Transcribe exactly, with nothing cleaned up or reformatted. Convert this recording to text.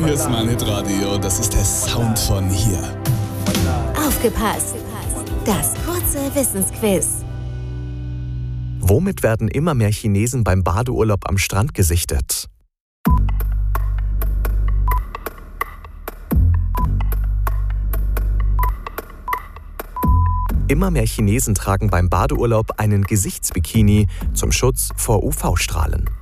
hier ist mein Hitradio. Das ist der Sound von hier. Aufgepasst! Das kurze Wissensquiz. Womit werden immer mehr Chinesen beim Badeurlaub am Strand gesichtet? Immer mehr Chinesen tragen beim Badeurlaub einen Gesichtsbikini zum Schutz vor U V-Strahlen.